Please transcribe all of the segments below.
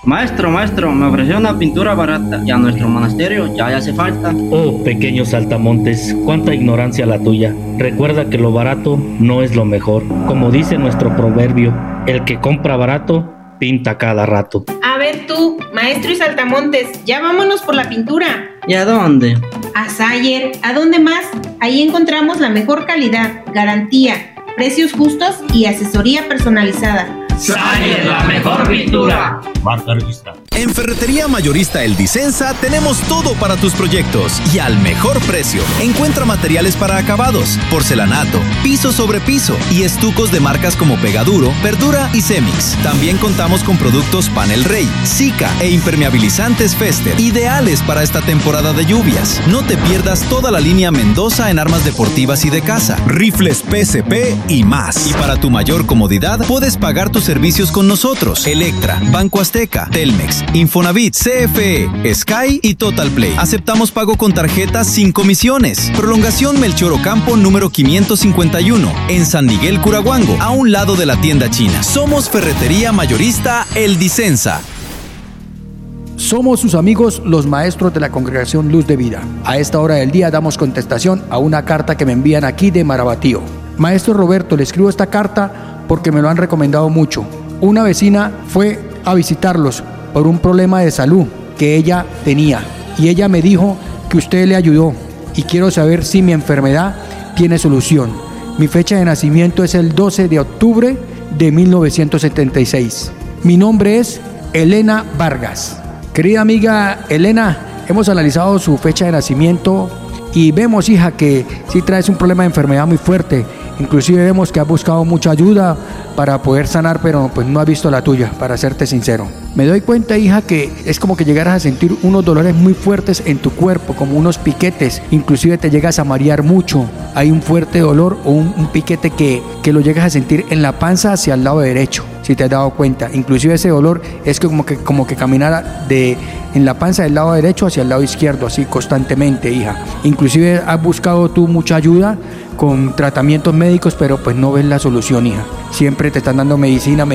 Maestro, me ofreció una pintura barata y a nuestro monasterio ya le hace falta. Oh, pequeño saltamontes, cuánta ignorancia la tuya. Recuerda que lo barato no es lo mejor. Como dice nuestro proverbio, el que compra barato, pinta cada rato. A ver tú, maestro y saltamontes, ya vámonos por la pintura. ¿Y a dónde? A Sayer, ¿a dónde más? Ahí encontramos la mejor calidad, garantía, precios justos y asesoría personalizada. Sayer, la mejor pintura. Marca registrada. En Ferretería Mayorista El Dicenza tenemos todo para tus proyectos y al mejor precio. Encuentra materiales para acabados, porcelanato, piso sobre piso y estucos de marcas como Pegaduro, Verdura y Cemix. También contamos con productos Panel Rey, Sika e impermeabilizantes Fester, ideales para esta temporada de lluvias. No te pierdas toda la línea Mendoza en armas deportivas y de casa, rifles PSP y más. Y para tu mayor comodidad, puedes pagar tus servicios con nosotros. Electra, Banco Azteca, Telmex, Infonavit, CFE, Sky y Total Play. Aceptamos pago con tarjetas sin comisiones. Prolongación Melchor Ocampo número 551 en San Miguel Curahuango, a un lado de la tienda china. Somos Ferretería Mayorista El Dicenza. Somos sus amigos, los maestros de la Congregación Luz de Vida. A esta hora del día damos contestación a una carta que me envían aquí de Marabatío. Maestro Roberto, le escribo esta carta porque me lo han recomendado mucho. Una vecina fue a visitarlos por un problema de salud que ella tenía y ella me dijo que usted le ayudó y quiero saber si mi enfermedad tiene solución. Mi fecha de nacimiento es el 12 de octubre de 1976. Mi nombre es Elena Vargas. Querida amiga Elena, hemos analizado su fecha de nacimiento y vemos, hija, que sí traes un problema de enfermedad muy fuerte. Inclusive vemos que has buscado mucha ayuda para poder sanar, pero pues no has visto la tuya, para serte sincero. Me doy cuenta, hija, que es como que llegaras a sentir unos dolores muy fuertes en tu cuerpo, como unos piquetes. Inclusive te llegas a marear mucho. Hay un fuerte dolor o un piquete que lo llegas a sentir en la panza hacia el lado derecho, si te has dado cuenta. Inclusive ese dolor es como que caminara en la panza del lado derecho hacia el lado izquierdo, así constantemente, hija. Inclusive has buscado tú mucha ayuda con tratamientos médicos, pero pues no ves la solución, hija. Siempre te están dando medicina,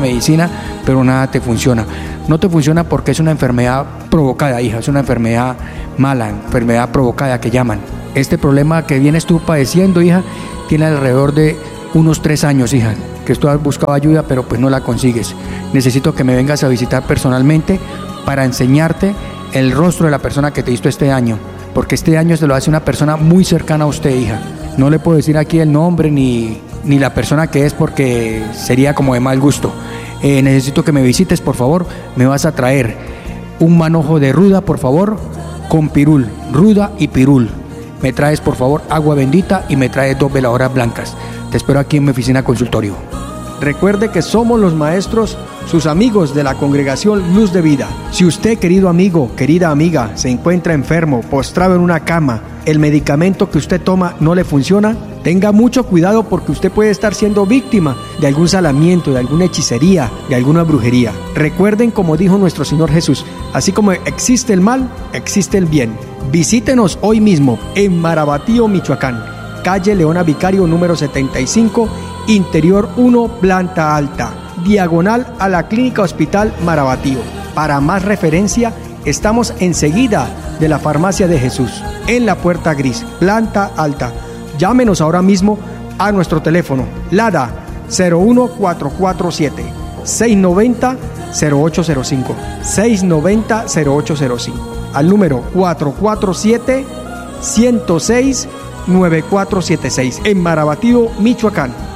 pero nada te funciona. No te funciona porque es una enfermedad provocada, hija. Es una enfermedad mala, enfermedad provocada que llaman. Este problema que vienes tú padeciendo, hija, tiene alrededor de unos 3 años, hija, que tú has buscado ayuda, pero pues no la consigues. Necesito que me vengas a visitar personalmente para enseñarte el rostro de la persona que te hizo este daño, porque este daño se lo hace una persona muy cercana a usted, hija. No le puedo decir aquí el nombre ni la persona que es porque sería como de mal gusto. Necesito que me visites, por favor. Me vas a traer un manojo de ruda, por favor, con pirul, ruda y pirul. Me traes, por favor, agua bendita y me traes 2 veladoras blancas. Te espero aquí en mi oficina consultorio. Recuerde que somos los maestros, sus amigos de la Congregación Luz de Vida. Si usted, querido amigo, querida amiga, se encuentra enfermo, postrado en una cama, el medicamento que usted toma no le funciona, tenga mucho cuidado porque usted puede estar siendo víctima de algún salamiento, de alguna hechicería, de alguna brujería. Recuerden, como dijo nuestro Señor Jesús, así como existe el mal, existe el bien. Visítenos hoy mismo en Marabatío, Michoacán, calle Leona Vicario número 75, interior 1, planta alta, diagonal a la Clínica Hospital Marabatío. Para más referencia, estamos enseguida de la Farmacia de Jesús, en la puerta gris, planta alta. Llámenos ahora mismo a nuestro teléfono, LADA 01447 690 0805 690 0805, al número 447 106 9476 en Marabatío, Michoacán.